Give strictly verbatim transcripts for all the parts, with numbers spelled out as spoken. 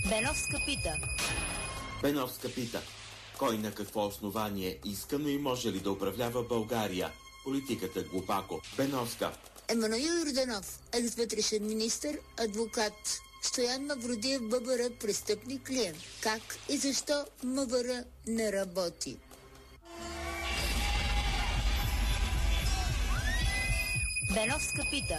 Беновска пита. Беновска пита. Кой на какво основание иска, но и може ли да управлява България? Политиката глупако. Беновска. Емануил Йорданов, екс-вътрешен министър, адвокат. Стоян Мавродиев, ББР, престъпник ли е? Как и защо МВР не работи? Беновска пита.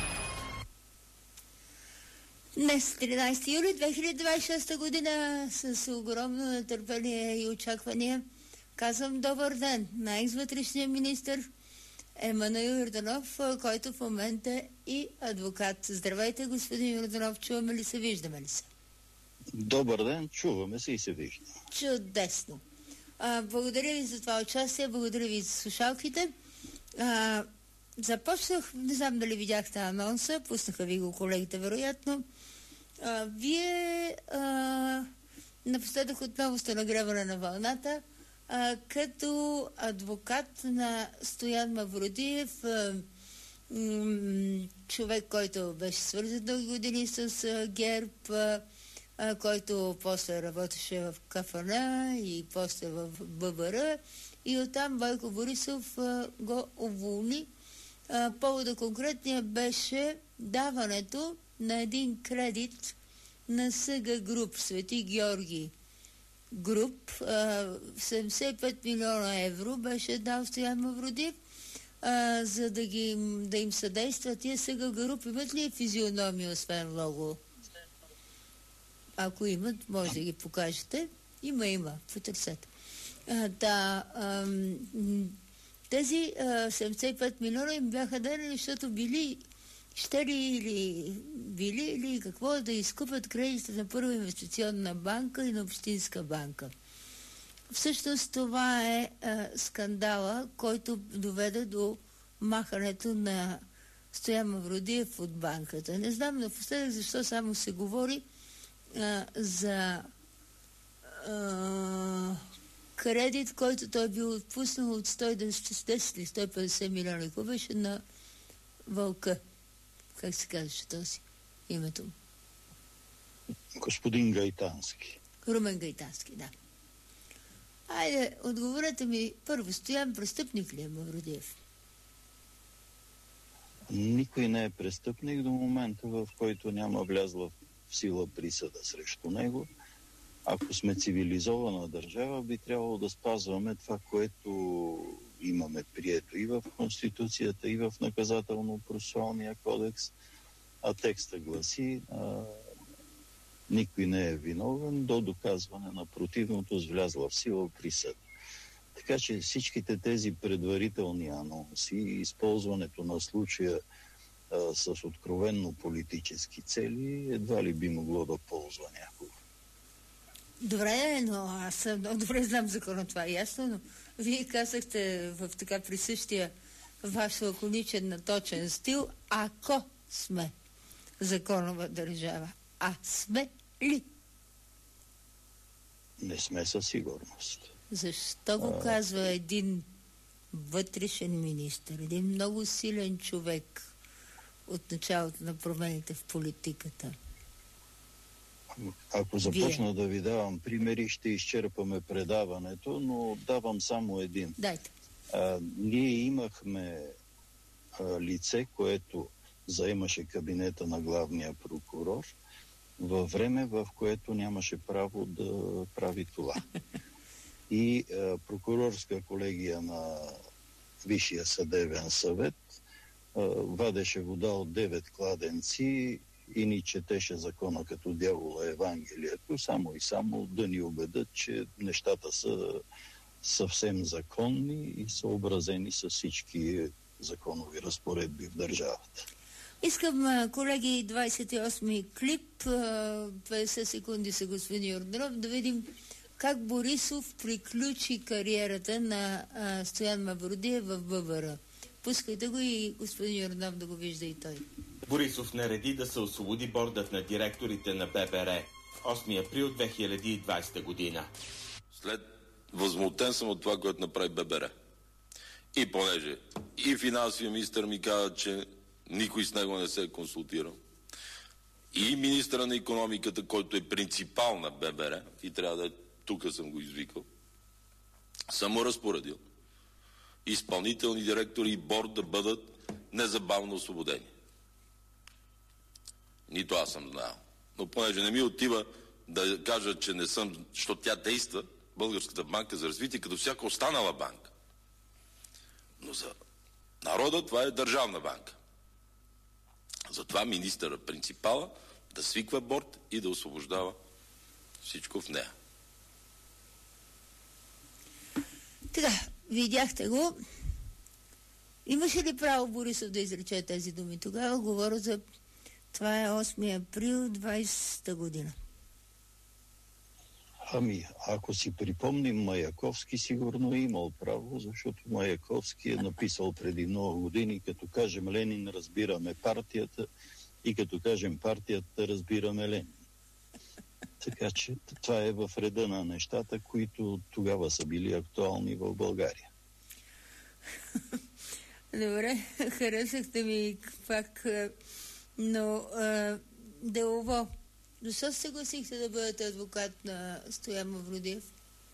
Днес, тринадесети юли две хиляди двадесет и шеста година, с огромно нетърпение и очаквания, казвам добър ден на екс-вътрешния министър Емануил Йорданов, който в момента е и адвокат. Здравейте, господин Йорданов, чуваме ли се, виждаме ли се? Добър ден, чуваме се и се виждаме. Чудесно. А, благодаря ви за това участие, благодаря ви за слушалките. А, започнах, не знам дали видяхте анонса, пуснаха ви го колегите, вероятно. А, вие а, напоследък отново сте нагребане на вълната, а, като адвокат на Стоян Мавродиев, а, м- човек, който беше свързан дълги години с а, ГЕРБ, а, а, който после работеше в КФН и после в ББР, и оттам Бойко Борисов а, го уволни. А, повода конкретния беше даването на един кредит на СГ Груп, Свети Георги Груп. А, седемдесет и пет милиона евро беше дал Стоян Мавродиев, а, за да, ги, да им съдейства. Тия СГ Груп имат ли физиономия, освен лого? Ако имат, може да ги покажете. Има, има, потърсете. А, да, ам, тези а, седемдесет и пет милиона им бяха дадени, защото били ще ли или били или какво да изкупят кредитите на Първа инвестиционна банка и на Общинска банка. Всъщност това е а, скандала, който доведе до махането на Стоян Мавродиев от банката. Не знам напоследък защо само се говори а, за а, кредит, който той бил отпуснал от сто и десет или сто и петдесет милиона. Какво беше на Вълка? Как се казваше този името? Господин Гайтански. Румен Гайтански, да. Айде, отговорете ми първо, Стоян престъпник ли е Мавродиев? Никой не е престъпник до момента, в който няма влязла в сила присъда срещу него. Ако сме цивилизована държава, би трябвало да спазваме това, което имаме прието и в Конституцията, и в Наказателно-процесуалния кодекс, а текста гласи: а, никой не е виновен до доказване на противното с влязла в сила присъда. Така че всичките тези предварителни анонси и използването на случая а, с откровенно политически цели едва ли би могло да ползва някого. Добре, но аз много добре знам закона, това е ясно, но вие казахте в така присъщия ваш лаконичен наточен стил, ако сме законова държава. А сме ли? Не сме със сигурност. Защо го а... казва един вътрешен министър, един много силен човек от началото на промените в политиката? Ако започна Вие. да ви давам примери, ще изчерпаме предаването, но давам само един. Дайте. А, ние имахме а, лице, което заемаше кабинета на главния прокурор във време, в което нямаше право да прави това. И а, прокурорска колегия на Висшия съдебен съвет а, вадеше вода от девет кладенци и ни четеше закона като дявола Евангелието, само и само да ни убедят, че нещата са съвсем законни и съобразени с всички законови разпоредби в държавата. Искам, колеги, двадесет и осми клип, петдесет секунди са господин Йорданов, да видим как Борисов приключи кариерата на а, Стоян Мавродиев в ББР. Пускайте го и господин Йорданов да го вижда и той. Борисов нареди да се освободи бордът на директорите на ББР. осми април две хиляди и двадесета година. След възмутен съм от това, което направи ББР. И понеже и финансовия министър ми каза, че никой с него не се е консултирал. и министъра на икономиката, който е принципал на ББР, и трябва да е, тук съм го извикал, съм му разпоредил изпълнителни директори и борд да бъдат незабавно освободени. Нито аз съм знаел. Но понеже не ми отива да кажа, че не съм, защото тя действа, Българската банка за развитие, като всяка останала банка. Но за народа това е държавна банка. Затова министъра принципала да свиква борд и да освобождава всичко в нея. Така, видяхте го. Имаше ли право Борисов да изрече тези думи? Тогава говоря за... Това е осми април двайсета година. Ами, ако си припомним, Маяковски сигурно е имал право, защото Маяковски е написал преди много години, като кажем Ленин, разбираме партията, и като кажем партията, разбираме Ленин. Така че това е в реда на нещата, които тогава са били актуални в България. Добре, харесахте ми пак, но а, делово. Защо се съгласихте да бъдете адвокат на Стоян Мавродиев?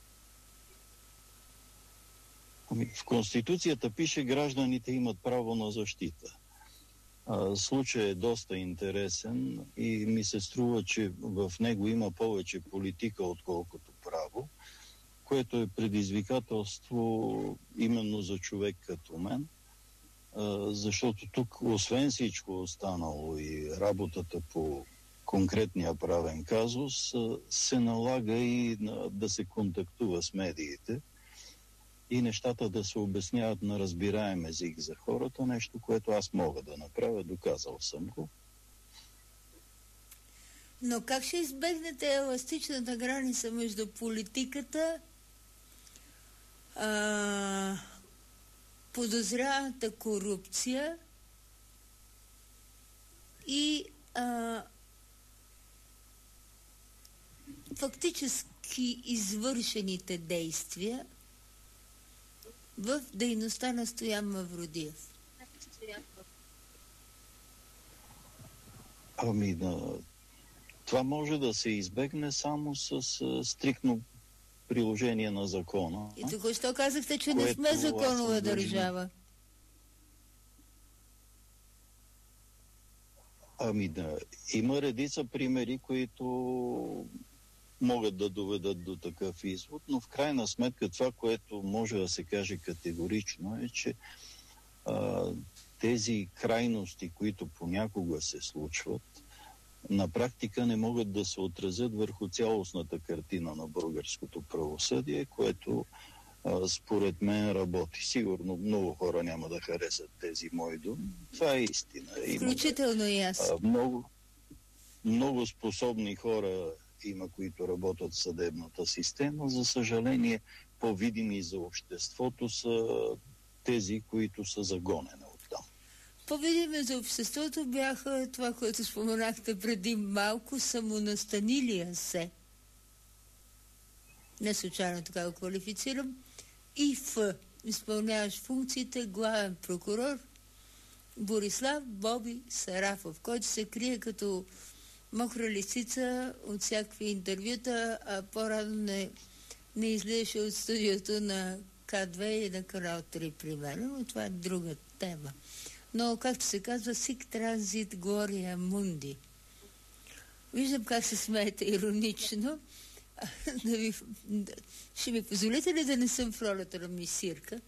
Ами, в Конституцията пише, гражданите имат право на защита. А, случай е доста интересен и ми се струва, че в него има повече политика, отколкото право, което е предизвикателство именно за човек като мен, а, защото тук, освен всичко останало и работата по конкретния правен казус, се налага и да се контактува с медиите и нещата да се обясняват на разбираем език за хората, нещо, което аз мога да направя, доказал съм го. Но как ще избегнете еластичната граница между политиката, а, подозряната корупция и а, фактически извършените действия в дейността на Стоян Мавродиев? Ами, да, това може да се избегне само с, с стриктно приложение на закона. И току-що казахте, че не сме законова държава. Ами да, има редица примери, които могат да доведат до такъв извод, но в крайна сметка това, което може да се каже категорично е, че а, тези крайности, които понякога се случват, на практика не могат да се отразят върху цялостната картина на българското правосъдие, което а, според мен работи. Сигурно много хора няма да харесат тези мои думи. Това е истина. Включително и аз. А, много, много способни хора има, които работят в съдебната система. За съжаление, по-видими за обществото са тези, които са загонени оттам. По-видими за обществото бяха това, което споменахте преди малко, самонастанилия се. Не случайно така го квалифицирам. И в изпълняваш функциите главен прокурор Борислав Боби Сарафов, който се крие като мокра лисица от всякакви интервюта, а по-рано не, не излизаше от студиото на К две и на Канал три, примерно, но това е друга тема. Но, както се казва, сик транзит глория мунди. Виждам как се смеете иронично. Да ви, да, ще ми позволите ли да не съм в ролята на мисирка?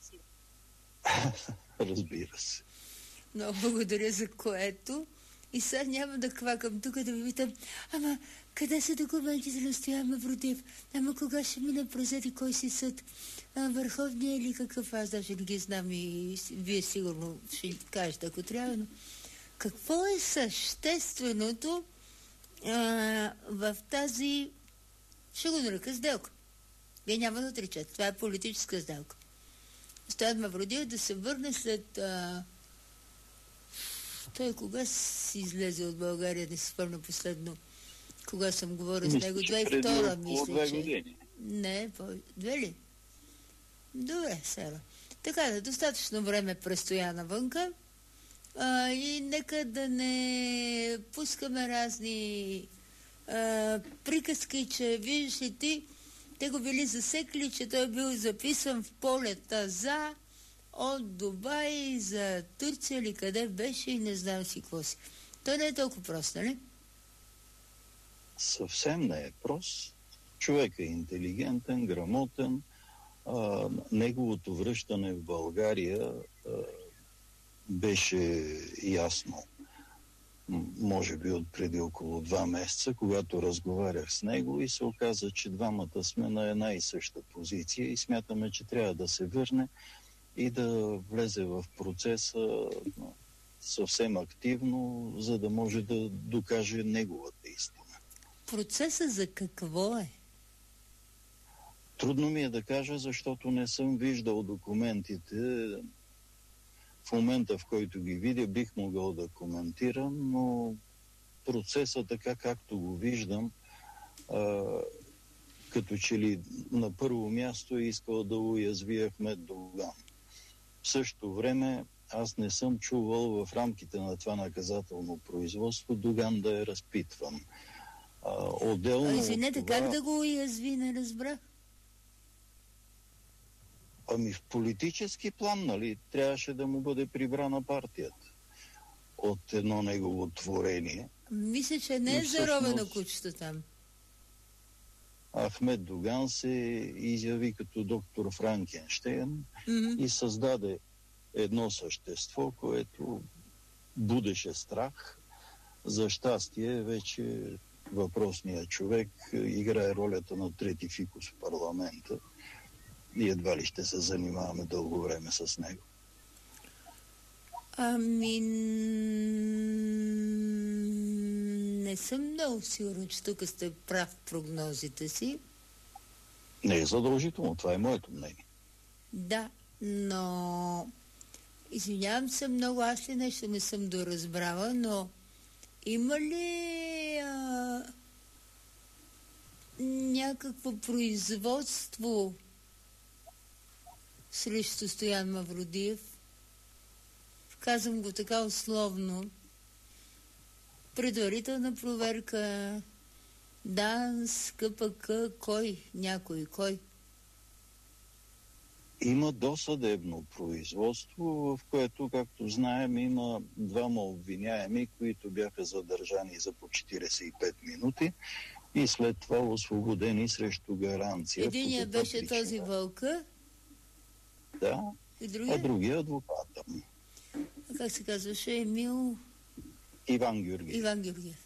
Разбира се. Но благодаря за което. И сега няма да квакам тук да ви питам, ама къде са документите на Стоян Мавродиев? Ама кога ще мине през еди кой си съд? А, върховния или какъв? Аз даже не ги знам и вие сигурно ще кажете, ако трябва. Но какво е същественото а, в тази, ще го нарека, сделка? Вие няма да отричате. Това е политическа сделка. Стоян Мавродиев да се върне след... А, той кога си излезе от България, не си спомня последно, кога съм говорил с него? две хиляди и втора, мисля, че... Не, по... две ли? Добре, сега. Така да, достатъчно време престоя навънка. А, и нека да не пускаме разни а, приказки, че виждаш ли ти, те го били засекли, че той бил записан в полета за от Дубай за Турция или къде беше и не знам си какво си. Той не е толкова прост, нали? Съвсем не е прост. Човек е интелигентен, грамотен. А, неговото връщане в България а, беше ясно. Може би от преди около два месеца, когато разговарях с него и се оказа, че двамата сме на една и съща позиция и смятаме, че трябва да се върне и да влезе в процеса съвсем активно, за да може да докаже неговата истина. Процеса за какво е? Трудно ми е да кажа, защото не съм виждал документите. В момента, в който ги видя, бих могъл да коментирам, но процеса, така както го виждам, а, като че ли на първо място е искал да уязви Ахмед Доган. В същото време аз не съм чувал в рамките на това наказателно производство Доган да е разпитван. А, отделно а, извинете, това... как да го уязви, не разбрах? Ами в политически план, нали, трябваше да му бъде прибрана партията от едно негово творение. Мисля, че не е всъщност... заровено кучето там. Ахмед Доган се изяви като доктор Франкенщейн mm-hmm. и създаде едно същество, което будеше страх. За щастие, вече въпросният човек играе ролята на трети фикус в парламента и едва ли ще се занимаваме дълго време с него. Ами... Не съм много сигурна, че тук сте прав в прогнозите си. Не е задължително, това е моето мнение. Да, но... Извинявам се много, аз ли нещо не съм доразбрала, но има ли а... някакво производство срещу Стоян Мавродиев? Казвам го така условно. Предварителна проверка, ДАНС, КПК, кой? Някой, кой? Има досъдебно производство, в което, както знаем, има двама обвиняеми, които бяха задържани за по четиридесет и пет минути и след това освободени срещу гаранция. Единият беше причина. Този Вълка? Да, и другия? а другия адвоката. А как се казваше? Емил... Иван Георгиев. Иван Георгиев.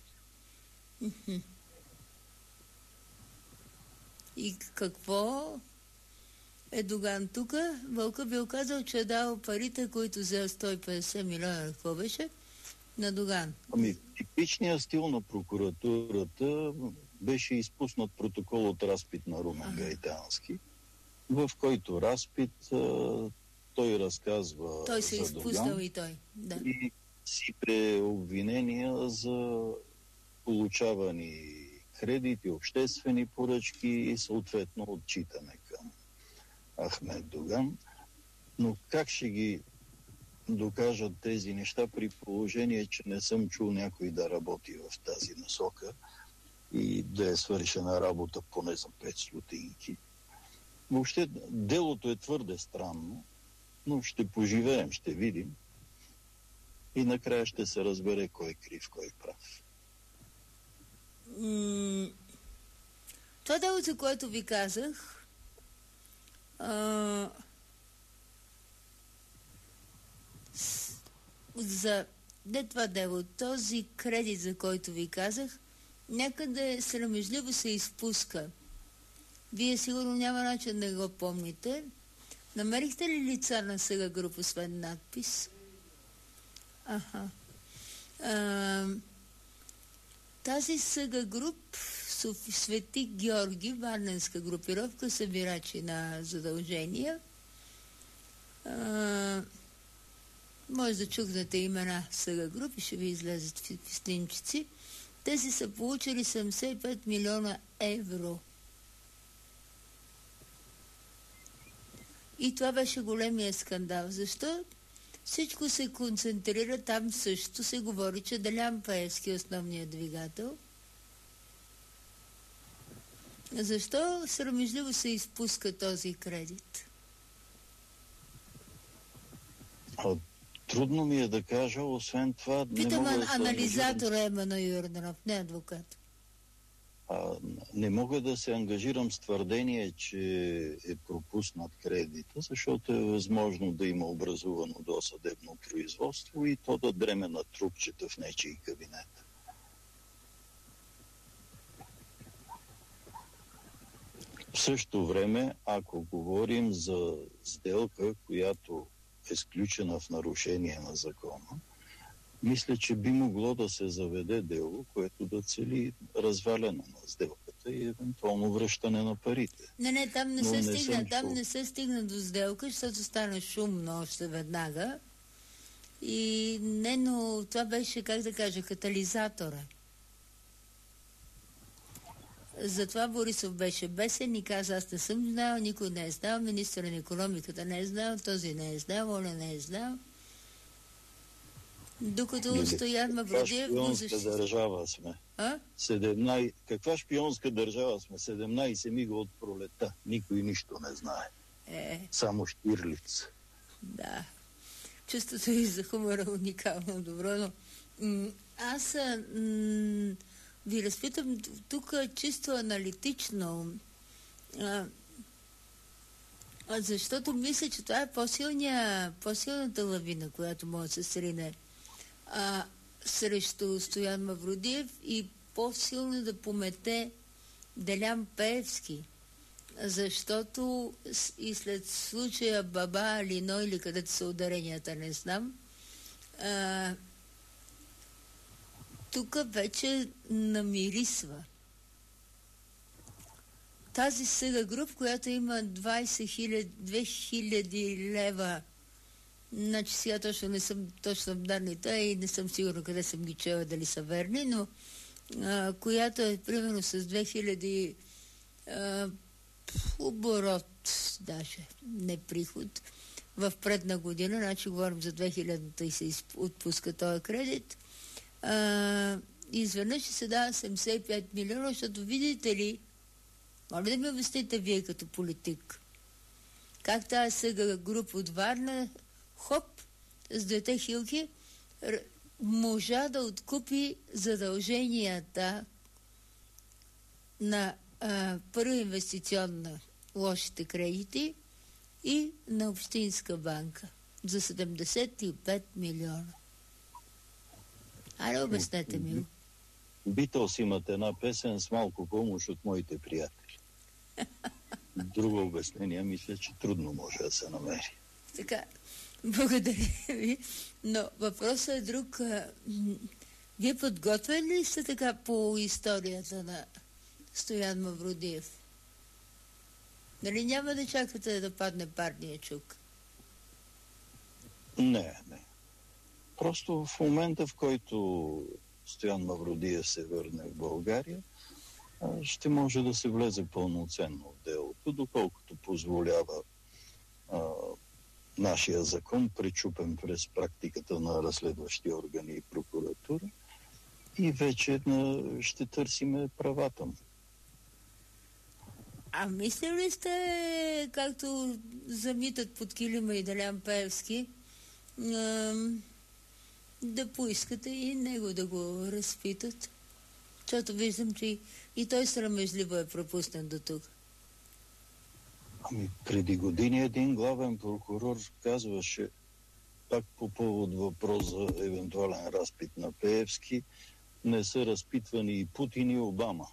И какво е Доган тук? Вълка бил казал, че е дал парите, които взел сто и петдесет милиона, какво беше, на Доган. Ами, типичният стил на прокуратурата беше изпуснат протокол от разпит на Румен ага. Гайтански, в който разпит той разказва Той се за изпуснал Доган, и той. Да. И сипе обвинения за получавани кредити, обществени поръчки и съответно отчитане към Ахмед Доган. Но как ще ги докажат тези неща при положение, че не съм чул някой да работи в тази насока и да е свършена работа поне за пет стотинки? Въобще делото е твърде странно, но ще поживеем, ще видим и накрая ще се разбере кой е крив, кой е прав. М- това дело, за което ви казах, а... с... за не това дело, този кредит, за който ви казах, някъде срамежливо се изпуска. Вие сигурно няма начин да го помните. Намерихте ли лица на Съга Груп, освен надпис? Аха. А, тази Съга Груп, Свети Георги, варненска групировка, събирачи на задължения. А, може да чукнете имена Съга Груп и ще ви излезат в снимчици. Тези са получили седемдесет и пет милиона евро. И това беше големия скандал. Защо? всичко се концентрира, там също се говори, че Делян Пеевски е основният двигател. Защо срамежливо се изпуска този кредит? А, трудно ми е да кажа, освен това... Питам не мога да анализатора Емано Юрданов, не адвокат. А, не мога да се ангажирам с твърдение, че е пропуснат кредита, защото е възможно да има образувано досъдебно производство и то да дреме на трупчета в нечий кабинет. В същото време, ако говорим за сделка, която е сключена в нарушение на закона, мисля, че би могло да се заведе дело, което да цели разваляне на сделката и евентуално връщане на парите. Не, не, там не, Но се, не стигна, там чул. не се стигна до сделка, защото стана шумно още веднага. И не, но това беше, как да кажа, катализатора. Затова Борисов беше бесен и каза, аз не съм знал, никой не е знал, министър на икономиката не е знал, този не е знал, оня не е знал. Докато Стоян Мавродиев го защити. Каква шпионска държава сме? А? седемнадесет... Каква шпионска държава сме? седемнадесет мига от пролета. Никой нищо не знае. Е. Само Штирлиц. Да. Чувството и за хумора е уникално добро, но м- аз м- ви разпитам тук чисто аналитично, а, защото мисля, че това е по-силния, по-силната лавина, която може да се срине а, срещу Стоян Мавродиев и по-силно да помете Делян Пеевски. Защото и след случая Баба Алино, или където са ударенията, не знам, а, тук вече намирисва. Тази сега груп, която има двайсет хиляди, две хиляди лева, значи сега точно не съм точно в данните и не съм сигурна къде съм ги чела, дали са верни, но а, която е примерно с две хиляди а, оборот, даже не приход, в предна година, значи говорим за две хилядната и се отпуска този кредит, а, изведнъж ще се дава седемдесет и пет милиона, защото видите ли, моля да ми обясните вие като политик, как тази сега група от Варна, хоп, с двете хилки, можа да откупи задълженията на а, първа инвестиционна лошите кредити и на Общинска банка за седемдесет и пет милиона. Айде, обяснете ми. Битълс имат една песен с малко помощ от моите приятели. Друго обяснение мисля, че трудно може да се намери. Така, благодаря ви. Но въпросът е друг. Вие подготвени ли сте така по историята на Стоян Мавродиев? Нали няма да чакате да падне парния чук? Не, не. Просто в момента, в който Стоян Мавродиев се върне в България, ще може да се влезе пълноценно в делото, доколкото позволява а, нашия закон, пречупен през практиката на разследващи органи и прокуратура, и вече на, ще търсиме правата му. А мислили ли сте, както замитат под килима и Делян Пеевски, да поискате и него да го разпитат? Защото виждам, че и той срамежливо е пропуснат до тук. Ами преди години един главен прокурор казваше, пак по повод въпрос за евентуален разпит на Пеевски, не са разпитвани и Путин и Обама.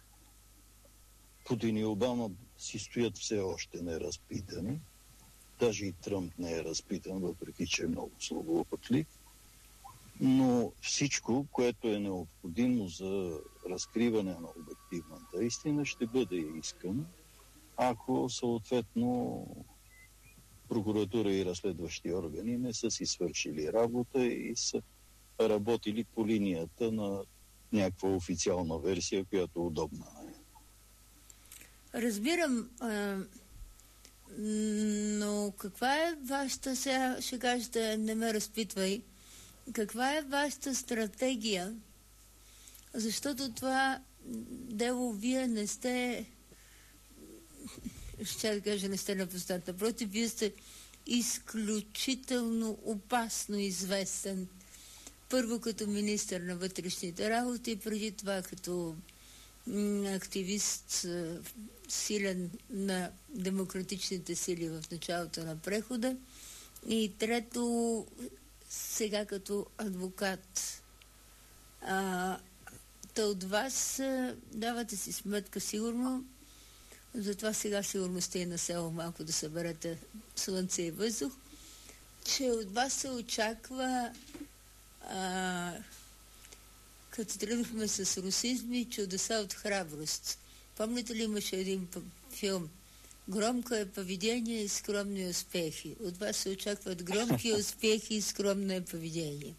Путин и Обама си стоят все още неразпитани. Даже и Тръмп не е разпитан, въпреки че е много слабоотлив. Но всичко, което е необходимо за разкриване на обективната истина, ще бъде искано, ако съответно прокуратура и разследващи органи не са си свършили работа и са работили по линията на някаква официална версия, която е удобна. Разбирам, а, но каква е вашата, сега ще кажете, не ме разпитвай, каква е вашата стратегия? Защото това дело вие не сте, ще да кажа, не сте напознат. Напротив, вие сте изключително опасно известен. Първо като министър на вътрешните работи, преди това като активист силен на демократичните сили в началото на прехода и трето сега като адвокат. А, та от вас давате си сметка сигурно, затова сега сигурно сте и на село малко да съберете слънце и въздух, че от вас се очаква а, като тръгнахме с русизми, чудеса от храброст. Помните ли, имаше един филм? Громко е поведение и скромни успехи. От вас се очакват громки успехи и скромно е поведение.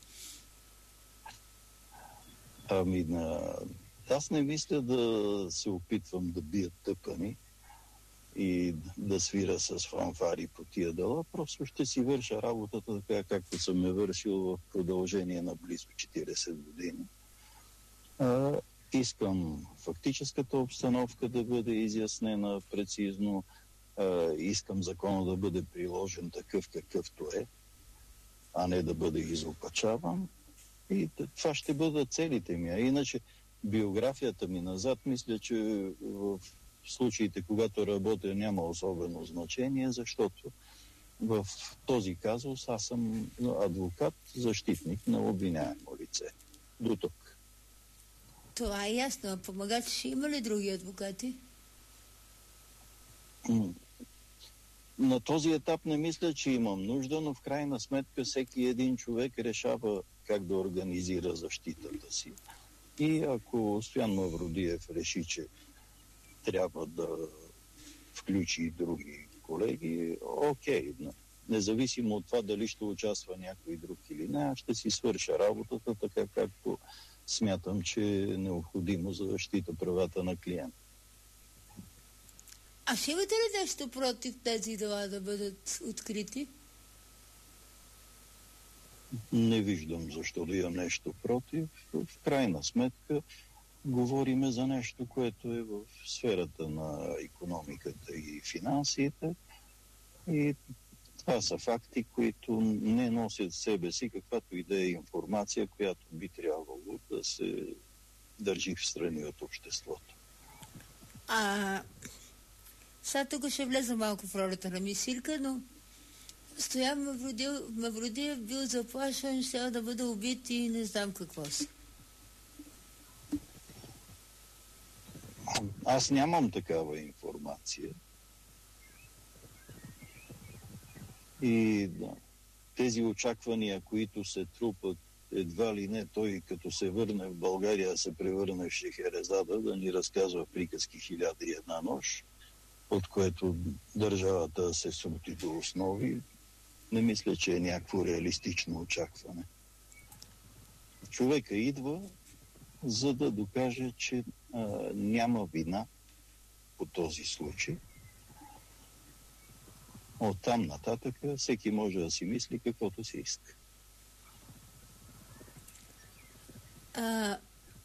Ами, на... аз не мисля да се опитвам да бия тъпани и да свира с фанфари по тия дела. Просто ще си върша работата така, както съм я вършил в продължение на близо четирийсет години. А, искам фактическата обстановка да бъде изяснена прецизно. А, искам закона да бъде приложен такъв какъвто е, а не да бъде изопачаван. И това ще бъдат целите ми. А иначе биографията ми назад, мисля, че в случаите, когато работя, няма особено значение, защото в този казус аз съм адвокат, защитник на обвиняемо лице. До тук. Това е ясно. А помагачи ще има ли други адвокати? На този етап не мисля, че имам нужда, но в крайна сметка всеки един човек решава как да организира защитата си. И ако Стоян Мавродиев реши, че трябва да включи и други колеги, окей. Независимо от това дали ще участва някой друг или не, аз ще си свърша работата така, както смятам, че е необходимо за защита правата на клиента. А ще имате ли нещо против тези дела да бъдат открити? Не виждам защо да имам нещо против. В крайна сметка говориме за нещо, което е в сферата на икономиката и финансите. И това са факти, които не носят в себе си каквато и да е информация, която би трябвало да се държи в страни от обществото. А сега тук ще влеза малко в ролята на мисилка, но Стоян Мавродиев бил заплашен, ще да бъде убит и не знам какво си. Аз нямам такава информация. И да, тези очаквания, които се трупат, едва ли не той, като се върне в България, се превърне в Шехерезада, да ни разказва приказки хиляда и една нощ, от което държавата се срути до основи, не мисля, че е някакво реалистично очакване. Човека идва, за да докаже, че а, няма вина по този случай. Оттам нататък всеки може да си мисли каквото си иска. А,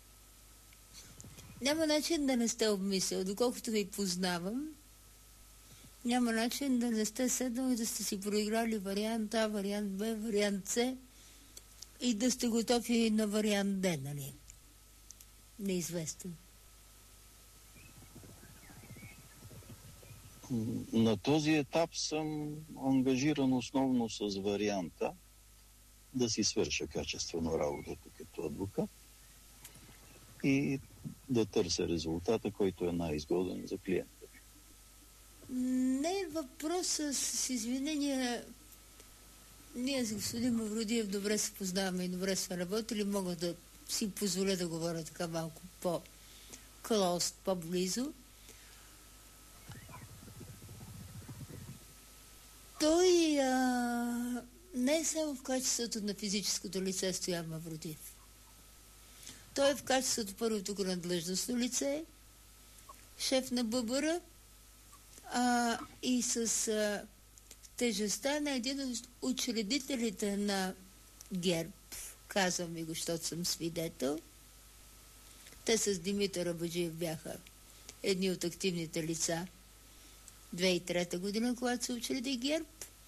няма начин да не сте обмислил, доколкото ви познавам. Няма начин да не сте седнали да сте си проиграли вариант А, вариант Б, вариант С и да сте готови на вариант Д, нали? Неизвестен. На този етап съм ангажиран основно с варианта да си свърша качествено работата като адвокат и да търся резултата, който е най-изгоден за клиента. Не е въпрос с извинения. Ние с господин Мавродиев добре се познаваме и добре сме работили. Мога да си позволя да говоря така малко по-клост, по-близо. Той а, не е само в качеството на физическото лице Стоян Мавродиев. Той е в качеството първо тук на длъжностно лице, шеф на ББР, а, и с а, тежестта на един от учредителите на ГЕРБ, казвам ви го, защото съм свидетел. Те с Димитър Абаджиев бяха едни от активните лица две хиляди и трета година, когато се учреди ГЕРБ.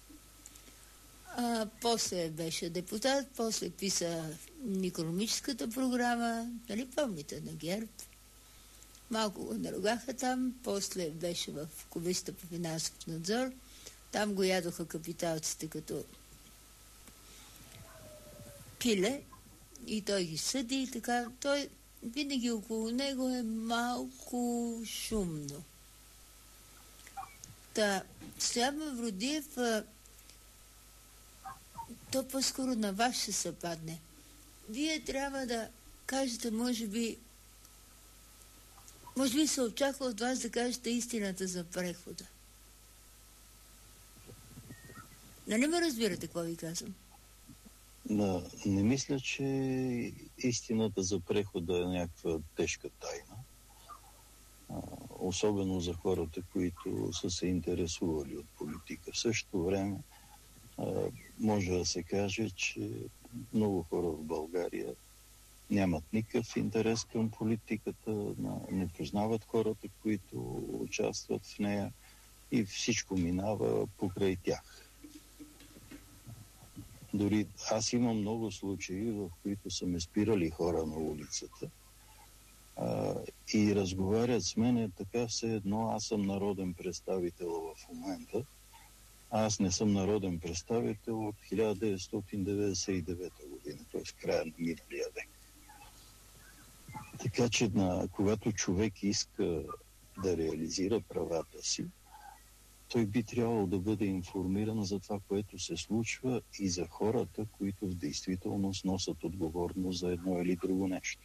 А, после беше депутат, после писа икономическата програма, нали помните, на ГЕРБ. Малко го наругаха там, после беше в Комисията по финансов надзор. Там го ядоха капиталците като пиле и той ги съди и така. Той винаги около него е малко шумно. Та, Стоян Мавродиев, то по-скоро на вас ще се падне. Вие трябва да кажете, може би, може би се очаква от вас да кажете истината за прехода. Нали ме разбирате какво ви казвам? Да, не мисля, че истината за прехода е някаква тежка тайна. А, особено за хората, които са се интересували от политика. В същото време а, може да се каже, че много хора в България нямат никакъв интерес към политиката, не познават хората, които участват в нея и всичко минава покрай тях. Дори аз имам много случаи, в които са ме спирали хора на улицата а, и разговарят с мен така все едно аз съм народен представител в момента. Аз не съм народен представител от хиляда деветстотин деветдесет и девета година, т.е. в края на миналия век. Така че на, когато човек иска да реализира правата си, той би трябвало да бъде информиран за това, което се случва и за хората, които в действителност носят отговорност за едно или друго нещо.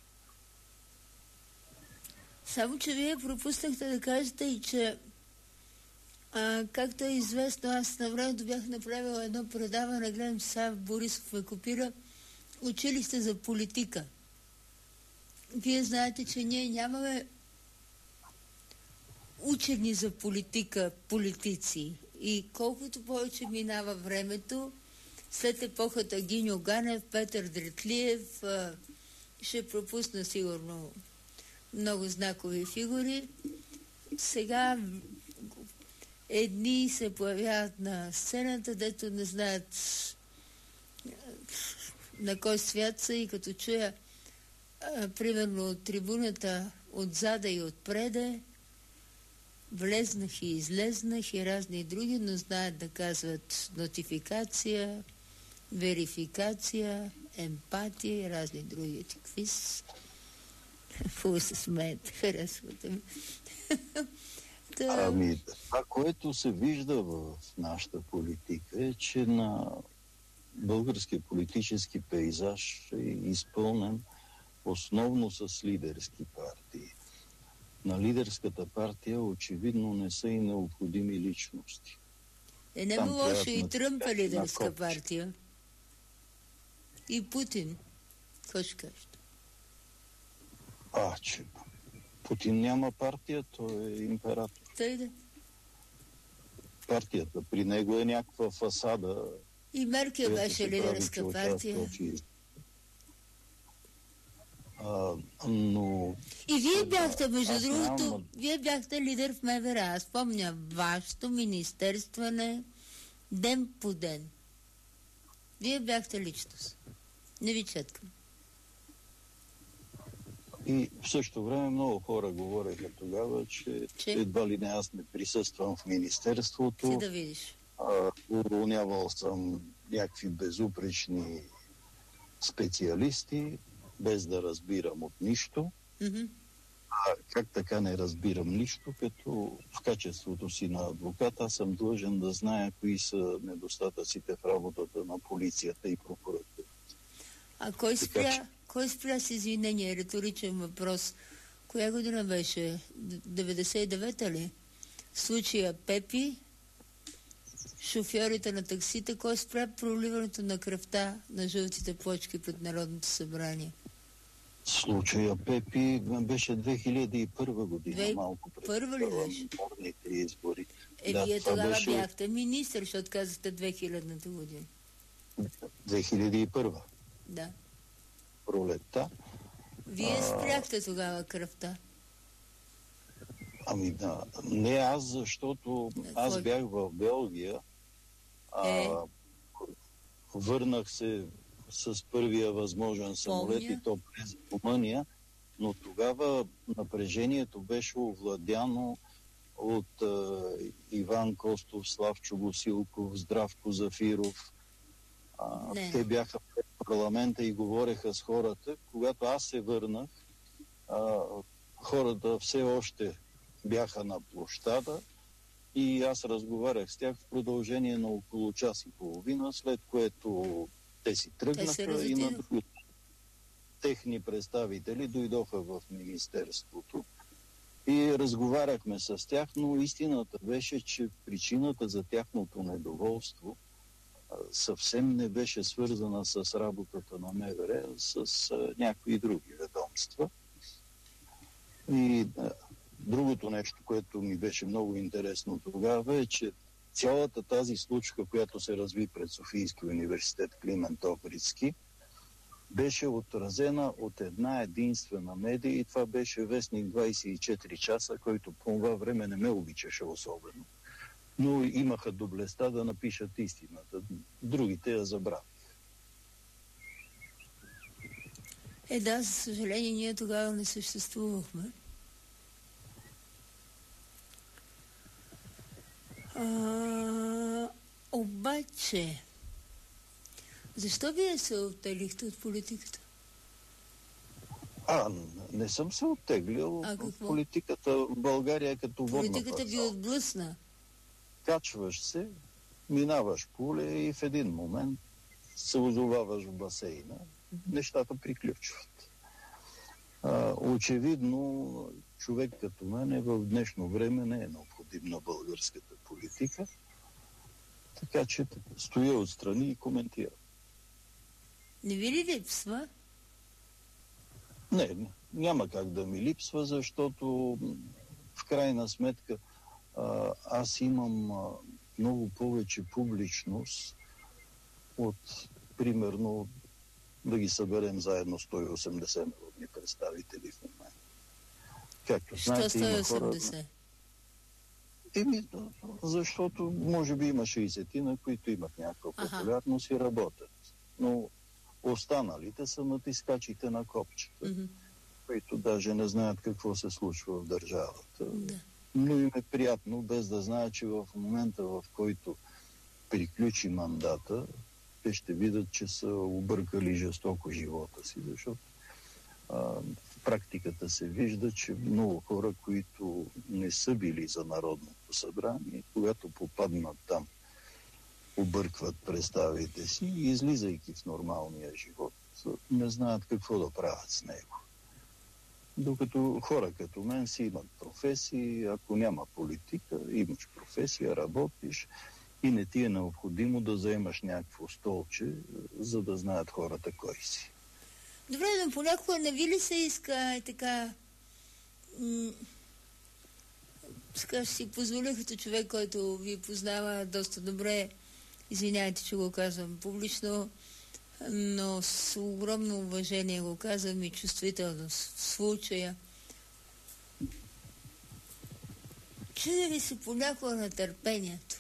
Само, че вие пропуснахте да кажете и, че а, както е известно, аз на времето бях направила едно предаване, гледам сега Борисов ме копира, училище за политика. Вие знаете, че ние нямаме учени за политика, политици. И колкото повече минава времето, след епохата Гиньо Ганев, Петър Дретлиев, ще пропусна сигурно много знакови фигури. Сега едни се появяват на сцената, дето не знаят на кой свят са и като чуя примерно от трибуната отзада и отпреде, влезнах и излезнах и разни други, но знаят да казват нотификация, верификация, емпатия и разни други. Какви са? Хубаво се смеете, харесвате ми. Да. Ами, това, което се вижда в нашата политика е, че на българския политически пейзаж е изпълнен основно с лидерски партии. На лидерската партия очевидно не са и необходими личности. Е, не било лошо и Тръмп е лидерска партия. И Путин. Какво ще кажете? А, че Путин няма партия, той е император. Тъй да. Партията при него е някаква фасада. И Меркел беше лидерска партия. А, но... И вие бяхте, между аз другото, нямам... вие бяхте лидер в МВР. Аз помня вашето министерстване ден по ден. Вие бяхте личност. Не ви четкам. И в същото време много хора говореха тогава, че, че? едва ли не аз не присъствам в министерството. Ти да видиш. Уволнявал съм някакви безупречни специалисти, без да разбирам от нищо. Mm-hmm. А как така не разбирам нищо, като в качеството си на адвокат аз съм длъжен да зная кои са недостатъците в работата на полицията и прокуратурата. А кой спря, че... кой спря с извинение? Риторичен въпрос. Коя година беше? деветдесет и девета ли? Случая Пепи, шофьорите на таксите, кой спря проливането на кръвта на жълтите плочки пред Народното събрание? Случая Пепи беше две хиляди и първа година, Две... малко преди първа ли беше? парламентарните избори. Е, да, вие това тогава беше бяхте министър, защото казахте две хилядната година. две хиляди и първа. Да. Пролетта. Вие спряхте тогава кръвта. Ами да, не аз, защото аз Кой? бях в Белгия, а, Е. върнах се с първия възможен самолет Помня. и то през Румъния, но тогава напрежението беше овладяно от а, Иван Костов, Славчо Босилков, Здравко Зафиров. А, Не. те бяха в парламента и говореха с хората. Когато аз се върнах, а, хората все още бяха на площада и аз разговарях с тях в продължение на около час и половина, след което те си тръгнаха се и на разотидоха. други техни представители дойдоха в Министерството и разговаряхме с тях, но истината беше, че причината за тяхното недоволство а, съвсем не беше свързана с работата на МВР, а с а, някои други ведомства. И а, другото нещо, което ми беше много интересно тогава е, че цялата тази случка, която се разви пред Софийския университет Климент Охридски, беше отразена от една единствена медия и това беше вестник двайсет и четири часа, който по това време не ме обичаше особено. Но имаха доблестта да напишат истината. Другите я забравиха. Е, да, за съжаление, ние тогава не съществувахме. А, обаче, защо вие се оттеглихте от политиката? А, не съм се оттеглил. А какво? Политиката в България е като водна Политиката ви парцала. отблъсна. Качваш се, минаваш поле и в един момент се озоваваш в басейна. Нещата приключват. А, очевидно, човек като мен е в днешно време не е необходим на българската политика, така че стоя отстрани и коментирам. Не ви ли липсва? Не, няма как да ми липсва, защото в крайна сметка а, аз имам а, много повече публичност от, примерно, да ги съберем заедно сто и осемдесет народни представители в момента. Както Що знаете, сто и има хора... осемдесет? Еми, защото може би има шейсет, на които имат някаква Аха. популярност и работят. Но останалите са натискачите на копчета, Мгм. които даже не знаят какво се случва в държавата. Да. Но им е приятно, без да знаят, че в момента, в който приключи мандата, те ще видят, че са объркали жестоко живота си, защото а, в практиката се вижда, че много хора, които не са били за Народното събрание, когато попаднат там, объркват представите си и излизайки в нормалния живот, не знаят какво да правят с него. Докато хора като мен си имат професии, ако няма политика, имаш професия, работиш и не ти е необходимо да заемаш някакво столче, за да знаят хората кой си. Добре, но понякога не ви ли се иска е така... М- сега ще си позволя като човек, който ви познава доста добре, извинявайте, че го казвам публично, но с огромно уважение го казвам и чувствителност в случая. Чуя ли се понякога на търпението?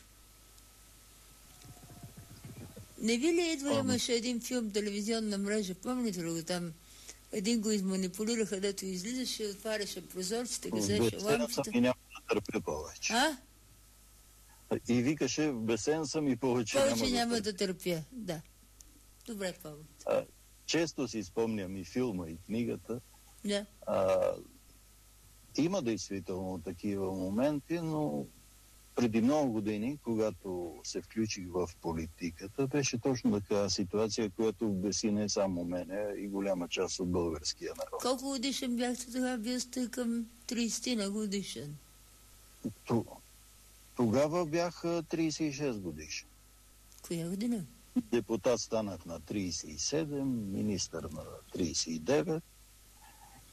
Не ви ли идва, Ами. имаше един филм, телевизионна мрежа, помните ли го там? Един го изманипулираха, дето излизаше, отваряше прозорците, газеше Бесен съм лампите. и няма да търпя повече. А? И викаше, бесен съм и повече, Повече няма, няма да да търпя, да. Добре, помня. търпя. Често си спомням и филма, и книгата. Да. А, има действително такива моменти, но преди много години, когато се включих в политиката, беше точно такава ситуация, която беси не само мене, а и голяма част от българския народ. Колко годишен бяхте тогава? Вие сте към трийсет на годишен. Т- Тогава бях а, трийсет и шест годишен. Коя година? Депутат станах на трийсет и седем, министър на трийсет и девет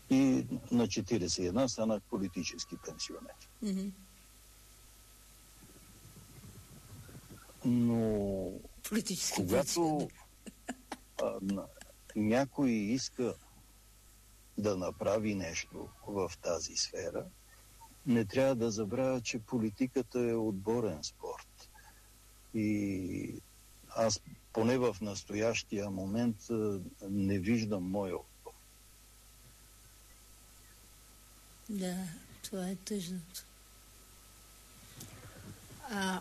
И на четиридесет и една станах политически пенсионер. Mm-hmm. Но Политически когато а, някой иска да направи нещо в тази сфера, не трябва да забравя, че политиката е отборен спорт. И аз поне в настоящия момент не виждам моя отбор. Да, това е тъжното. А...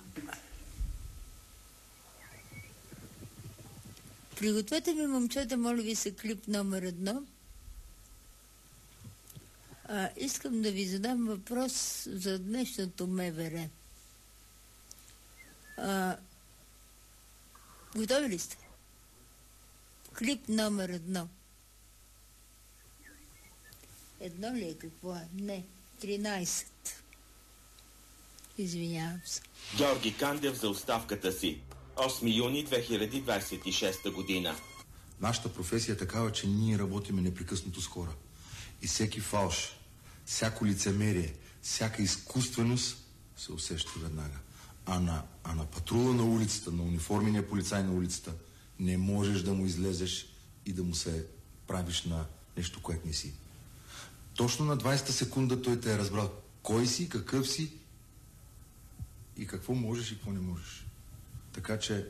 Пригответе ми, момчета, моля ви се, клип номер едно. А, искам да ви задам въпрос за днешното МВР. А, готови ли сте? Клип номер едно. Едно ли е, какво е? Не, тринайсет. Извинявам се. Георги Кандев за оставката си. осми юни две хиляди двадесет и шеста година. Нашата професия е такава, че ние работиме непрекъснато с хора. И всеки фалш, всяко лицемерие, всяка изкуственост се усеща веднага. А на, а на патрула на улицата, на униформения полицай на улицата, не можеш да му излезеш и да му се правиш на нещо, което не си. Точно на двадесета секунда той те е разбрал кой си, какъв си и какво можеш и какво не можеш. Така че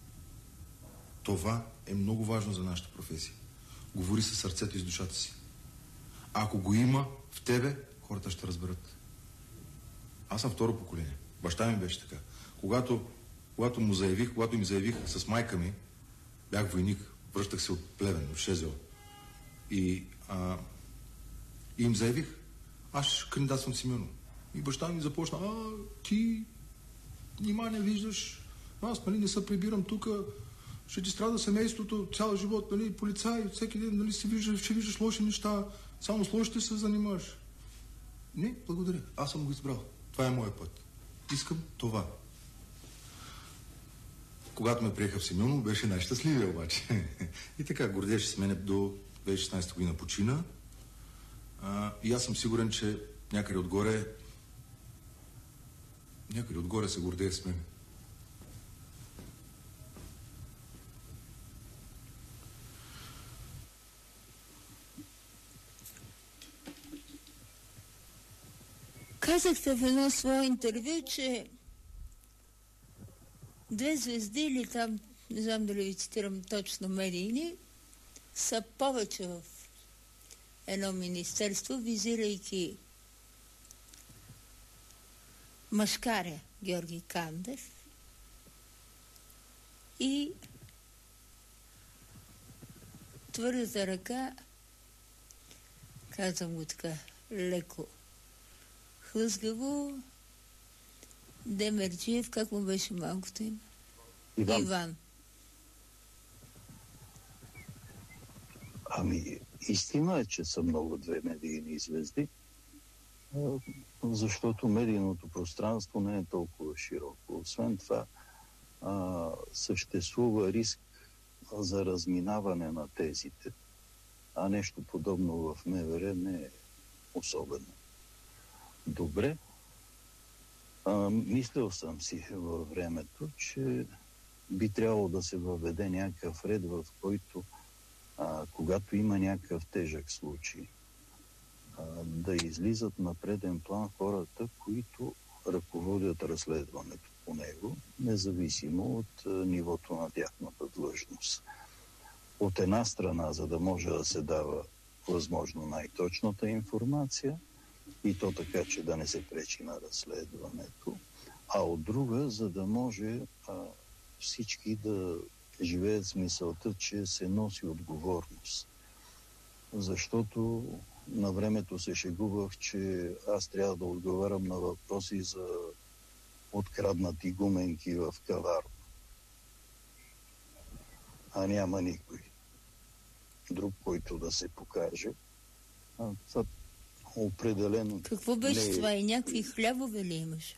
това е много важно за нашата професия. Говори със сърцето и с душата си. Ако го има в тебе, хората ще разберат. Аз съм второ поколение. Баща ми беше така. Когато, когато му заявих, когато им заявих с майка ми, бях войник, връщах се от Плевен, от Шезел. И, а, и им заявих, аз ще кандидатствам Симеонов. И баща ми започна, а, ти нима не виждаш, аз нали, не се прибирам тук, ще ти страда семейството, цял живот, нали, полицай, всеки ден нали, си виждаш, ще виждаш лоши неща, само с лошите се занимаваш. Не, благодаря, аз съм го избрал. Това е моят път. Искам това. Когато ме приеха в Симеоново, беше най-щастливия обаче. И така, гордеше с мене до две хиляди и шестнадесета година почина. А, и аз съм сигурен, че някъде отгоре някъде отгоре се гордее с мен. Казахте в едно свое интервю, че две звезди или там, не знам дали ви цитирам точно медийни, са повече в едно министерство, визирайки мъжкаря Георги Кандев и твърдата ръка, казвам го така леко хлъзгаво, Демерджиев, как му беше малкото име? Иван. Иван. Ами, истина е, че са много две медийни звезди, защото медийното пространство не е толкова широко. Освен това, а, съществува риск за разминаване на тезите, а нещо подобно в МВР не е особено добре. А, мислил съм си във времето, че би трябвало да се въведе някакъв ред, в който а, когато има някакъв тежък случай, а, да излизат на преден план хората, които ръководят разследването по него, независимо от а, нивото на тяхната длъжност. От една страна, за да може да се дава възможно най-точната информация, и то така, че да не се пречи на разследването, а от друга, за да може а, всички да живеят с мисълта, че се носи отговорност. Защото на времето се шегувах, че аз трябва да отговарям на въпроси за откраднати гуменки в каварна. А няма никой друг, който да се покаже. А, това определено... Какво беше не... това? И някакви хлябове ли имаш?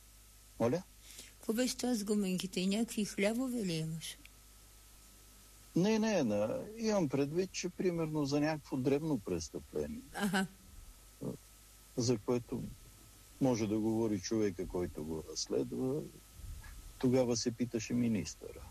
Моля? Какво беше това с гуменките? И някакви хлябове ли имаш? Не, не, на... имам предвид, че примерно за някакво дребно престъпление, Аха. за което може да говори човека, който го разследва, тогава се питаше министъра.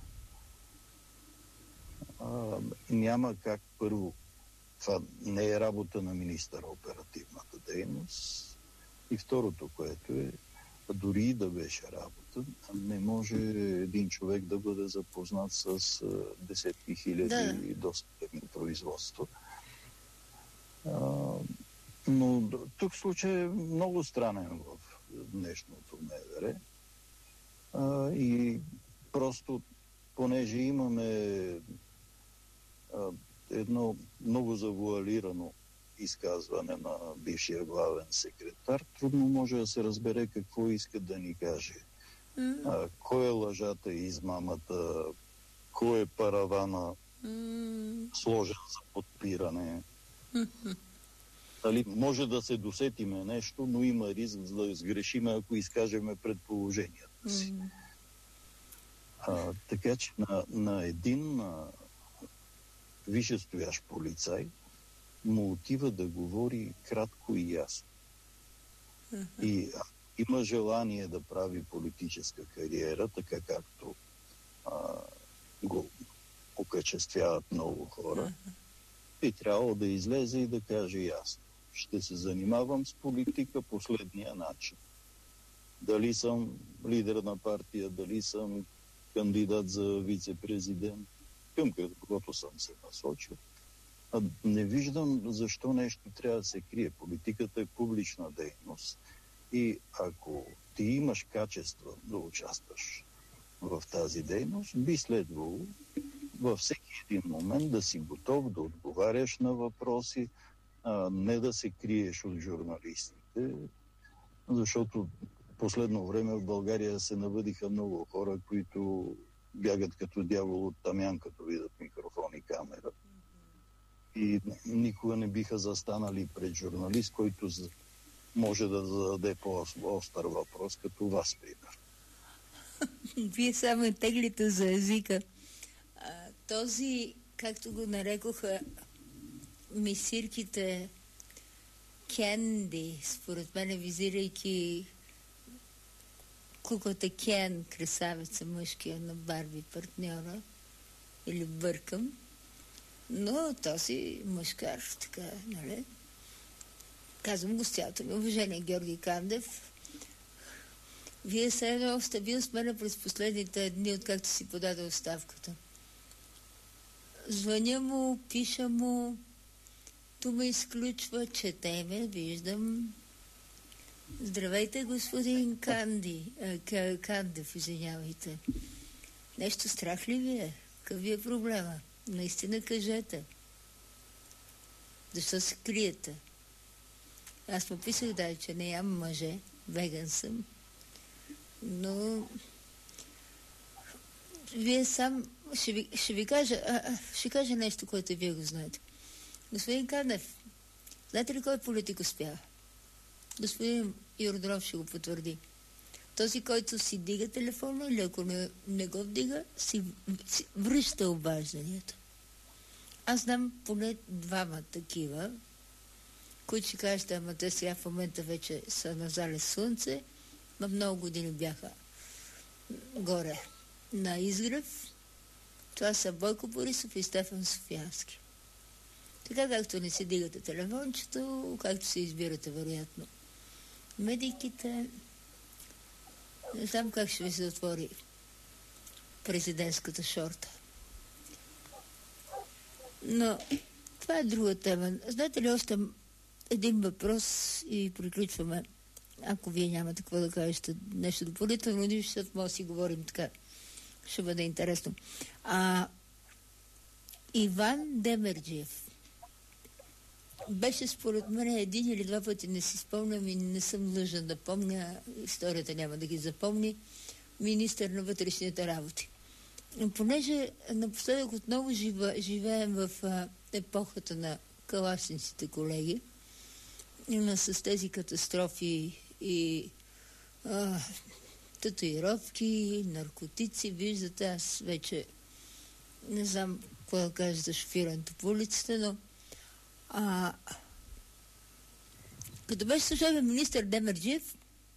А, няма как първо. Това не е работа на министъра, оперативната дейност. И второто, което е, дори и да беше работа, не може един човек да бъде запознат с а, десетки хиляди Да. и досъдебни производства. А, но тук случай е много странен в днешното МВР. А, и просто, понеже имаме а, едно много завуалирано изказване на бившия главен секретар, трудно може да се разбере какво иска да ни каже. Mm. А, кой е лъжата и измамата, кой е паравана, Mm. сложен за подпиране. Mm-hmm. Дали, може да се досетиме нещо, но има риск да сгрешиме, ако изкажеме предположенията си. Mm. А, така че на, на един а, висшестоящ полицай му отива да говори кратко и ясно. Mm-hmm. И а, има желание да прави политическа кариера, така както а, го окачествяват много хора, Mm-hmm. би трябвало да излезе и да каже ясно. Ще се занимавам с политика последния начин. Дали съм лидер на партия, дали съм кандидат за вице-президент, към каквото съм се насочил. А не виждам защо нещо трябва да се крие. Политиката е публична дейност. И ако ти имаш качества да участваш в тази дейност, би следвало във всеки един момент да си готов да отговаряш на въпроси, а не да се криеш от журналистите, защото последно време в България се навъдиха много хора, които бягат като дявол от тамян, като видят микрофон и камера. И никога не биха застанали пред журналист, който може да зададе по-остър въпрос, като вас, пример. Вие само теглите за езика. А, този, както го нарекоха мисирките Кенди, според мен визирайки куклата Кен, красавица мъжкия на Барби партньора, или бъркам, но този мъжкар, така, нали? Казвам го с цялото ми уважение, Георги Кандев. Вие все едно сте бил с мене през последните дни, откакто си подаде оставката. Звъня му, пиша му, ту ме изключва, чете ме, виждам. Здравейте, господин Канди, а, Кандев, извинявайте. Нещо страх ли ви е? Какъв ви е проблема? Наистина кажете. Защо се криете? Аз му писах, да, че не ям мъже, веган съм, но вие сам, ще ви, ще ви кажа, а, а, ще кажа нещо, което вие го знаете. Господин Канев, знаете ли кой политик успява? Господин Йорданов ще го потвърди. Този, който си дига телефона или ако не, не го вдига, си, си връща обажданията. Аз знам поне двама такива, които ще кажат, ама те сега в момента вече са на залез слънце, но много години бяха горе на изгрев. Това са Бойко Борисов и Стефан Софиянски. Така както не си дигате телефончето, както се избирате вероятно медиките, не знам как ще ви се отвори президентската шорта. Но това е друга тема. Знаете ли още един въпрос и приключваме. Ако вие нямате какво да кажете нещо допълнително, защото може да си говорим така. Ще бъде интересно. А, Иван Демерджиев беше според мен един или два пъти, не си спомням и не съм длъжен да помня, историята няма да ги запомни, министър на вътрешните работи. Понеже напоследък отново жива, живеем в а, епохата на калашниците, колеги, и с тези катастрофи и а, татуировки, наркотици, виждате, аз вече не знам какво да кажа за шофирането по улицата, но а, като беше служебен министър Демерджиев,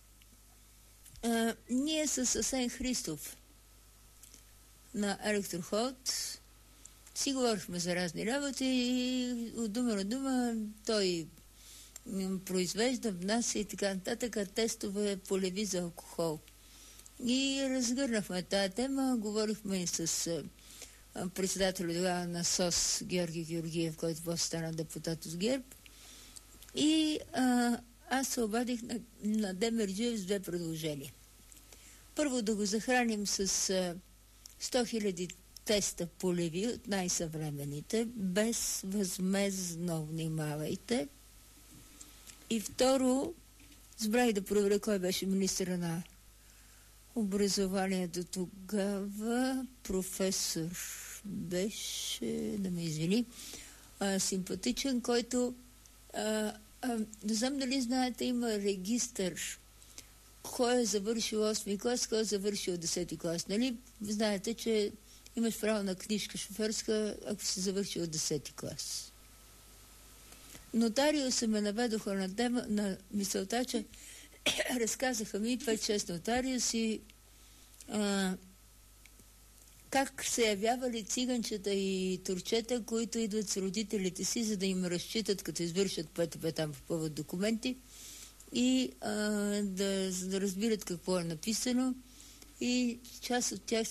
а, ние с Асен Христов на Електроход си говорихме за разни работи и от дума на дума той произвежда, внася и така нататък тестове полеви за алкохол. И разгърнахме тази тема, говорихме и с а, председателя тогава на СОС Георги Георгиев, който после стана депутат от ГЕРБ. И а, аз се обадих на, на Демерджиев с две предложения. Първо да го захраним с а, сто хиляди теста полеви от най-съвременните, безвъзмездно, внимавайте. И второ, забравих да проверя кой беше министъра на образованието тогава. Професор беше, да ме извини, а, симпатичен, който а, а, не знам дали знаете, има регистър кой е завършил осми клас, кой е завършил десети клас. Нали? Знаете, че имаш право на книжка шофьорска, ако си завършил десети клас. Нотариуса ме наведоха на, тема, на мисълта, че разказаха ми пет-шест нотариуси а, как се явявали циганчета и турчета, които идват с родителите си, за да им разчитат, като извършат ПТП там в повод документи и а, да, да разбират какво е написано. И част от тях